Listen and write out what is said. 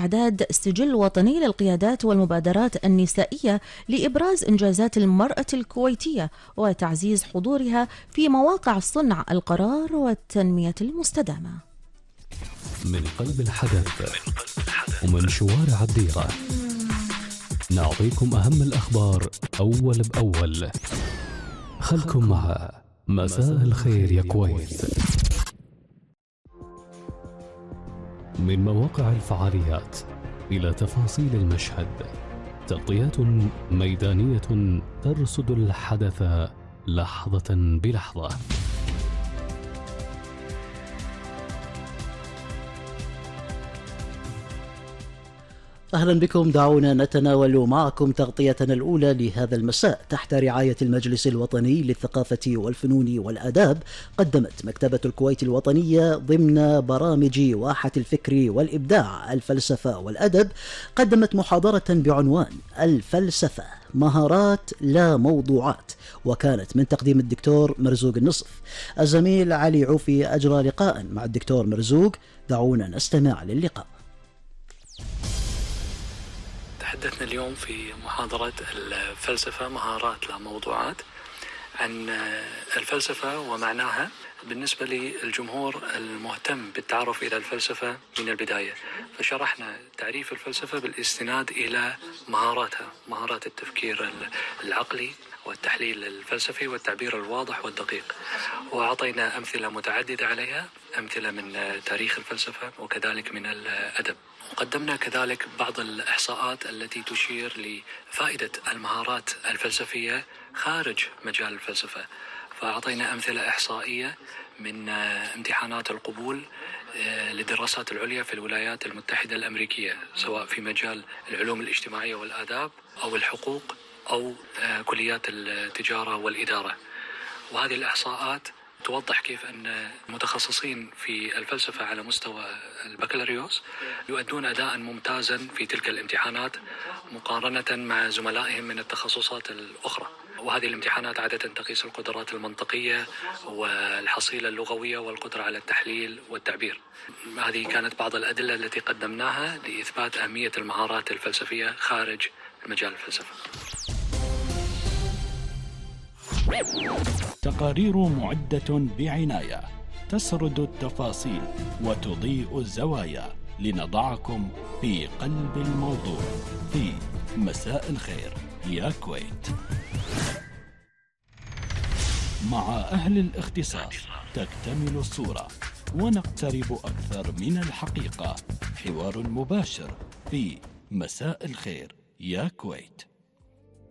إعداد سجل وطني للقيادات والمبادرات النسائية لإبراز إنجازات المرأة الكويتية وتعزيز حضورها في مواقع صنع القرار والتنمية المستدامة. من قلب الحدث ومن شوارع الديرة نعطيكم أهم الأخبار أول بأول. خلكم مع مساء الخير يا كويت. من مواقع الفعاليات إلى تفاصيل المشهد، تغطيات ميدانية ترصد الحدث لحظة بلحظة. أهلا بكم، دعونا نتناول معكم تغطيتنا الأولى لهذا المساء. تحت رعاية المجلس الوطني للثقافة والفنون والآداب، قدمت مكتبة الكويت الوطنية ضمن برامج واحة الفكر والإبداع الفلسفة والأدب، قدمت محاضرة بعنوان الفلسفة مهارات لا موضوعات، وكانت من تقديم الدكتور مرزوق النصف. الزميل علي عوفي أجرى لقاء مع الدكتور مرزوق، دعونا نستمع للقاء. تحدثنا اليوم في محاضرة الفلسفة مهارات لا موضوعات عن الفلسفة ومعناها بالنسبة للجمهور المهتم بالتعرف إلى الفلسفة من البداية. فشرحنا تعريف الفلسفة بالاستناد إلى مهاراتها، مهارات التفكير العقلي والتحليل الفلسفي والتعبير الواضح والدقيق، وأعطينا أمثلة متعددة عليها، أمثلة من تاريخ الفلسفة وكذلك من الأدب. وقدمنا كذلك بعض الإحصاءات التي تشير لفائدة المهارات الفلسفية خارج مجال الفلسفة، فأعطينا أمثلة إحصائية من امتحانات القبول للدراسات العليا في الولايات المتحدة الأمريكية، سواء في مجال العلوم الاجتماعية والآداب أو الحقوق أو كليات التجارة والإدارة. وهذه الإحصاءات توضح كيف أن المتخصصين في الفلسفة على مستوى البكالوريوس يؤدون أداء ممتازا في تلك الامتحانات مقارنة مع زملائهم من التخصصات الأخرى. وهذه الامتحانات عادة تقيس القدرات المنطقية والحصيلة اللغوية والقدرة على التحليل والتعبير. هذه كانت بعض الأدلة التي قدمناها لإثبات أهمية المهارات الفلسفية خارج مجال الفلسفة. تقارير معدة بعناية تسرد التفاصيل وتضيء الزوايا لنضعكم في قلب الموضوع في مساء الخير يا كويت. مع أهل الاختصاص تكتمل الصورة ونقترب أكثر من الحقيقة. حوار مباشر في مساء الخير يا كويت.